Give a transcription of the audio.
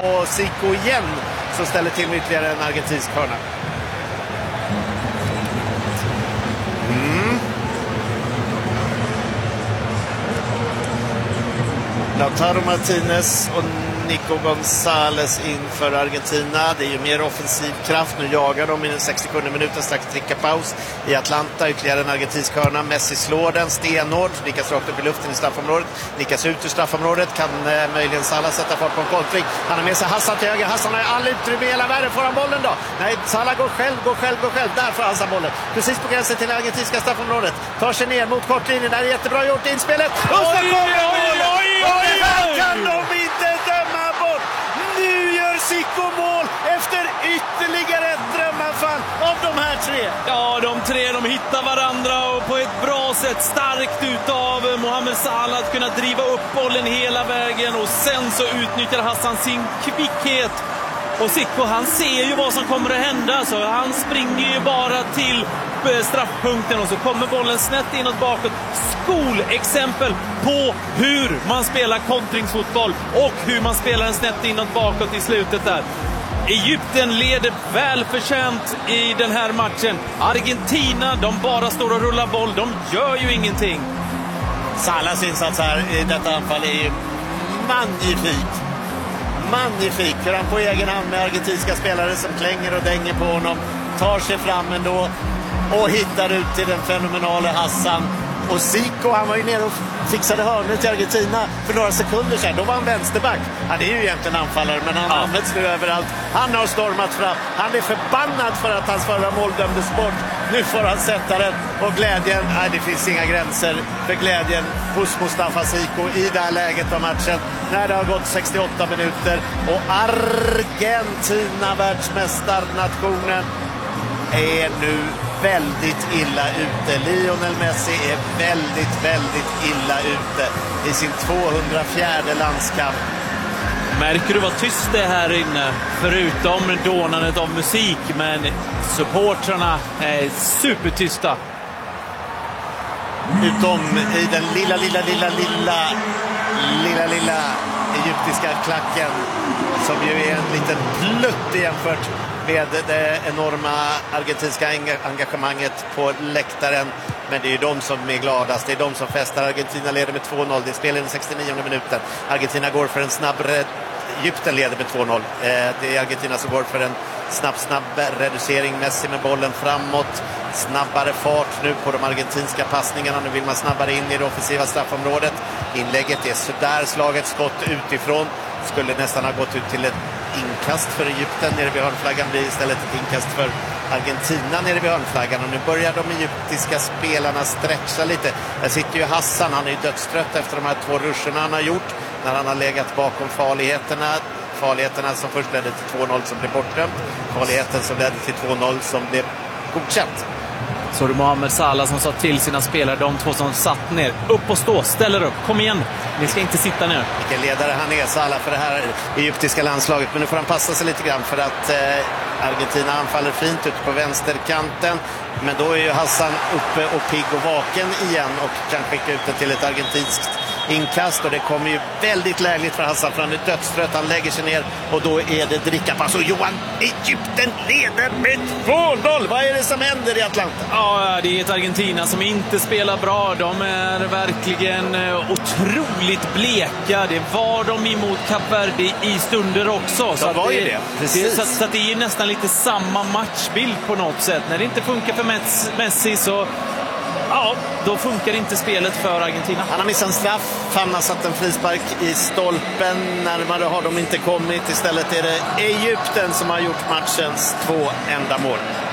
och Zico igen som ställer till med ytterligare en argentinsk hörna. Lautaro Martinez och Nico González inför Argentina. Det är ju mer offensiv kraft. Nu jagar de i den 67 minuten, strax drickapaus i Atlanta. Ytterligare en argentinsk hörna. Messi slår den stenhårt. Nickas rakt upp i luften i straffområdet. Nickas ut ur straffområdet. Kan möjligen Salah sätta fart på en kontring. Han har med sig Hassan till höger. Hassan har all utrymme i hela världen. Får han bollen då? Nej, Salah går själv. Där får Hassan bollen. Precis på gränsen till det argentinska straffområdet. Tar sig ner mot kortlinjen. Där är jättebra gjort inspelet. Och så kommer målen! Och det här kan de inte döma bort. Nu gör Zico mål efter ytterligare ett drömanfall av de här tre. Ja, de tre de hittar varandra och på ett bra sätt, starkt utav Mohamed Salah att kunna driva upp bollen hela vägen, och sen så utnyttjar Hassan sin kvickhet. Och Zico, han ser ju vad som kommer att hända, så han springer ju bara till straffpunkten och så kommer bollen snett inåt bakåt. Skolexempel på hur man spelar kontringsfotboll och hur man spelar en snett inåt bakåt i slutet där. Egypten leder väl förtjänt i den här matchen. Argentina, de bara står och rullar boll. De gör ju ingenting. Salahs insats här i detta anfall är ju magnifik. För han på egen hand med argentinska spelare som klänger och dänger på honom. Tar sig fram ändå och hittar ut till den fenomenala Hassan. Och Zico, han var ju nere och fixade hörnet till Argentina för några sekunder sedan. Då var han vänsterback. Han är ju egentligen anfallare, men han används nu överallt. Han har stormat fram. Han är förbannad för att hans förra mål dömdes bort. Nu får han sätta den. Och glädjen, nej, det finns inga gränser för glädjen hos Mustafa Zico i det här läget av matchen. När det har gått 68 minuter och Argentina, världsmästarnationen, är nu väldigt illa ute. Lionel Messi är väldigt illa ute i sin 204:e landskamp. Märker du vad tyst det är här inne? Förutom dånandet av musik, men supportrarna är supertysta. Utom i den lilla egyptiska klacken, som ju är en liten plutt jämfört med det enorma argentinska engagemanget på läktaren. Men det är ju de som är gladast, det är de som festar. Argentina leder med 2-0, det är spel i den 69:e minuten. Argentina går för en snabb Egypten leder med 2-0. Det är Argentina som går för en snabb reducering. Messi med bollen framåt. Snabbare fart nu på de argentinska passningarna. Nu vill man snabbare in i det offensiva straffområdet. Inlägget är sådär, slaget skott utifrån. Skulle nästan ha gått ut till ett inkast för Egypten. Nere vid hörnflaggan blir istället ett inkast för Argentina nere vid hörnflaggan. Och nu börjar de egyptiska spelarna stretcha lite. Där sitter ju Hassan, han är ju dödstrött efter de här 2 ruscherna han har gjort. När han har legat bakom farligheterna som först ledde till 2-0 som blev bortdömt. Farligheten som ledde till 2-0 som blev godkänt. Så det Mohamed Salah som sa till sina spelare, de 2 som satt ner. Upp och stå, ställer upp, kom igen. Ni ska inte sitta ner. Vilken ledare han är, Salah, för det här egyptiska landslaget. Men nu får han passa sig lite grann för att Argentina anfaller fint ute på vänsterkanten. Men då är ju Hassan uppe och pigg och vaken igen och kan skicka ut det till ett argentinskt inkast. Och det kommer ju väldigt lägligt för Hassan, för han är dödstrött. Han lägger sig ner och då är det drickapass. Och Johan, Egypten leder med 2-0. Vad är det som händer i Atlanta? Ja, det är ett Argentina som inte spelar bra. De är verkligen otroligt bleka. Det var de emot Kap Verde i stunder också. Så var ju det. Precis. Så att det är nästan lite samma matchbild på något sätt. När det inte funkar för Messi så... Ja, då funkar inte spelet för Argentina. Han har missat en straff, han har satt en frispark i stolpen. Närmare har de inte kommit. Istället är det Egypten som har gjort matchens 2 enda mål.